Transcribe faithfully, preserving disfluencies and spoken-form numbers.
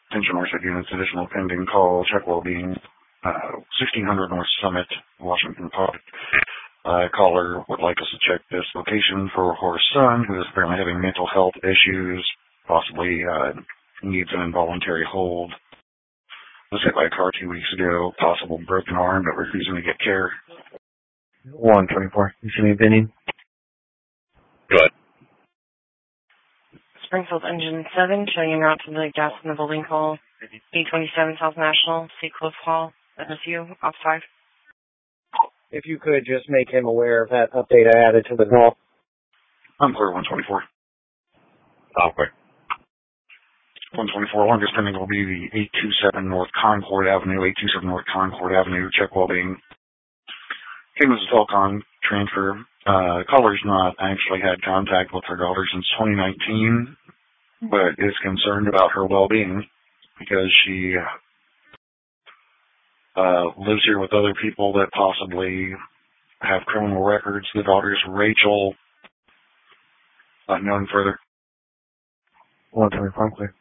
Attention Orchard units, additional pending call, check well-being, uh, sixteen hundred North Summit, Washington Park. Uh, caller would like us to check this location for her son, who is apparently having mental health issues, possibly uh, needs an involuntary hold. Was hit by a car two weeks ago, possible broken arm, but refusing to get care. one twenty-four. You see me, Vinny? Go ahead. Springfield Engine seven, showing you route to the gas in the building call. B twenty-seven South National, Seacliff Hall, N S U, off five. If you could just make him aware of that update I added to the call. I'm clear, one twenty-four. Oh, okay. one twenty-four, longest pending will be the eight two seven North Concord Avenue, eight two seven North Concord Avenue, check well-being. Came as a telecom transfer. Uh, caller's not actually had contact with her daughter since twenty nineteen, but is concerned about her well-being because she uh, lives here with other people that possibly have criminal records. The daughter's Rachel, unknown further. one twenty-four, clear.